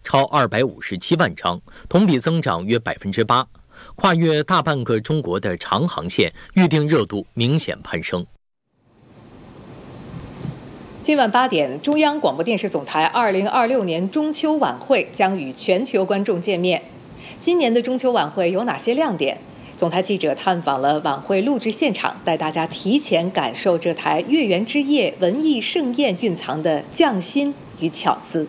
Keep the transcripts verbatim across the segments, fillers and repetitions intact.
超二百五十七万张，同比增长约百分之八。跨越大半个中国的长航线预订热度明显攀升。 今晚八点，中央广播电视总台二零二六年中秋晚会将与全球观众见面。今年的中秋晚会有哪些亮点？总台记者探访了晚会录制现场，带大家提前感受这台月圆之夜文艺盛宴蕴藏的匠心与巧思。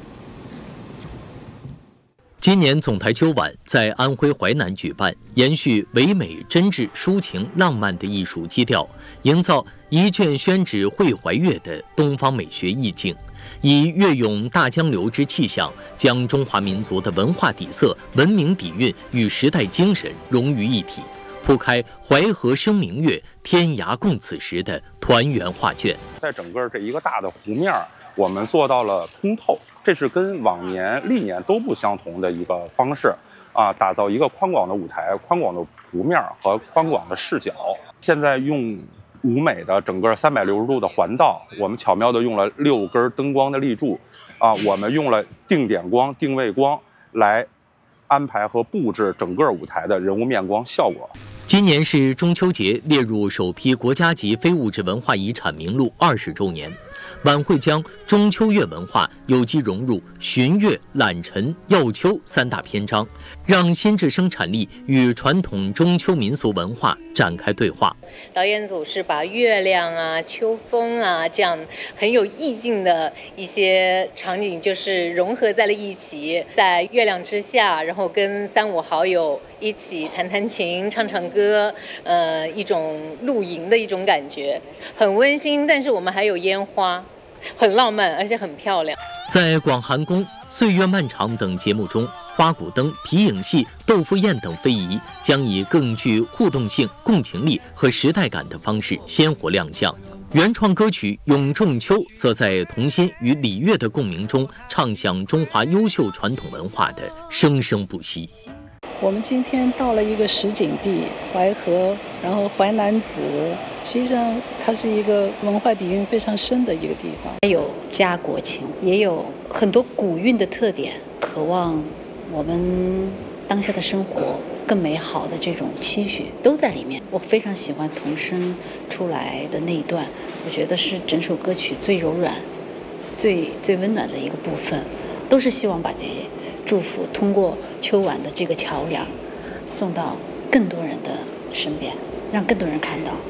今年总台秋晚在安徽淮南举办，延续唯美、真挚、抒情、浪漫的艺术基调，营造一卷宣纸绘怀月的东方美学意境，以粤咏大江流之气象，将中华民族的文化底色、文明底蕴与时代精神融于一体，铺开淮河生明月，天涯共此时的团圆画卷。 在整个这一个大的湖面，我们做到了通透，这是跟往年历年都不相同的一个方式啊，打造一个宽广的舞台、宽广的湖面和宽广的视角。现在用舞美的整个三百六十度的环道，我们巧妙地用了六根灯光的立柱啊，我们用了定点光、定位光来安排和布置整个舞台的人物面光效果。 今年是中秋节列入首批国家级非物质文化遗产名录二十周年，晚会将中秋月文化有机融入旬月、揽晨、耀秋三大篇章，让新制生产力与传统中秋民俗文化展开对话。 导演组是把月亮啊、秋风啊这样很有意境的一些场景，就是融合在了一起，在月亮之下，然后跟三五好友一起弹弹琴、唱唱歌，呃，一种露营的一种感觉，很温馨。但是我们还有烟花，很浪漫，而且很漂亮。 在广寒宫、岁月漫长等节目中，花鼓灯、皮影戏、豆腐宴等非遗将以更具互动性、共情力和时代感的方式鲜活亮相。原创歌曲《咏仲秋》则在童心与礼乐的共鸣中，唱响中华优秀传统文化的生生不息。 我们今天到了一个实景地淮河，然后淮南子，实际上它是一个文化底蕴非常深的一个地方， 有家国情，也有很多古韵的特点，渴望我们当下的生活更美好的这种期许都在里面。我非常喜欢童声出来的那一段，我觉得是整首歌曲最柔软、最最温暖的一个部分，都是希望把这些祝福通过秋晚的这个桥梁送到更多人的身边，让更多人看到。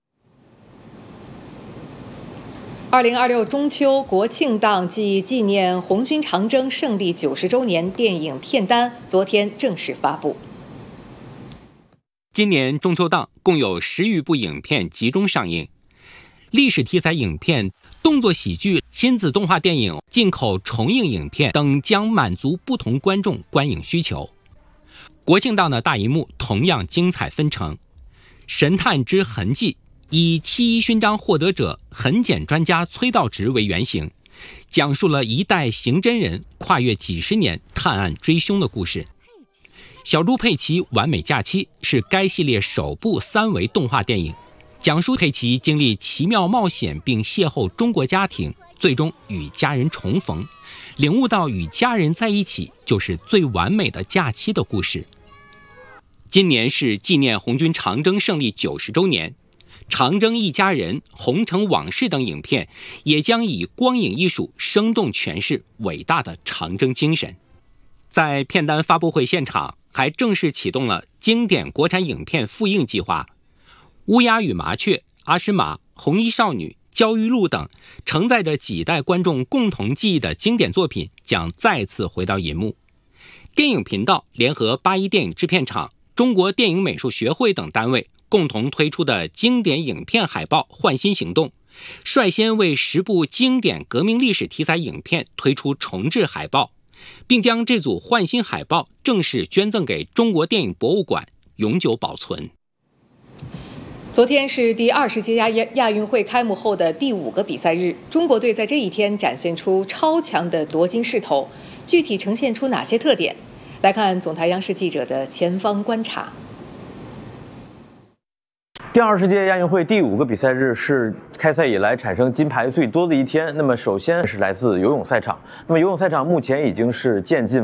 二零二六中秋国庆档暨纪念红军长征胜利九十周年电影片单昨天正式发布。 今年中秋档共有十余部影片集中上映，历史题材影片、动作喜剧、亲子动画电影、进口重映影片等将满足不同观众观影需求。国庆档的大银幕同样精彩纷呈，《神探之痕迹》以七一勋章获得者痕检专家崔道直为原型，讲述了一代刑侦人跨越几十年探案追凶的故事。小猪佩奇完美假期是该系列首部三维动画电影，讲述佩奇经历奇妙冒险并邂逅中国家庭，最终与家人重逢，领悟到与家人在一起就是最完美的假期的故事。今年是纪念红军长征胜利九十周年，长征一家人、红城往事等影片也将以光影艺术生动诠释伟大的长征精神。在片单发布会现场，还正式启动了经典国产影片复映计划，乌鸦与麻雀、阿诗玛、红衣少女、焦裕禄等承载着几代观众共同记忆的经典作品将再次回到银幕。电影频道联合八一电影制片厂、中国电影美术学会等单位共同推出的经典影片海报换新行动，率先为十部经典革命历史题材影片推出重制海报，并将这组换新海报正式捐赠给中国电影博物馆永久保存。 昨天是第二十届亚亚运会开幕后的第五个比赛日，中国队在这一天展现出超强的夺金势头，具体呈现出哪些特点？来看总台央视记者的前方观察。 第二十届亚运会第五个比赛日是开赛以来产生金牌最多的一天。那么首先是来自游泳赛场，那么游泳赛场目前已经是渐进